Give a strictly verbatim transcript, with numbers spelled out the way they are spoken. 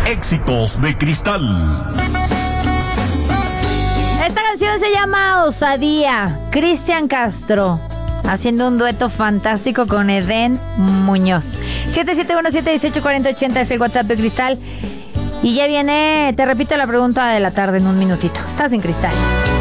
Éxitos de Cristal. Esta canción se llama Osadía. Cristian Castro haciendo un dueto fantástico con Edén Muñoz. siete siete uno, siete uno ocho, cuatro cero ocho cero es el WhatsApp de Cristal. Y ya viene, te repito la pregunta de la tarde en un minutito. Estás en Cristal.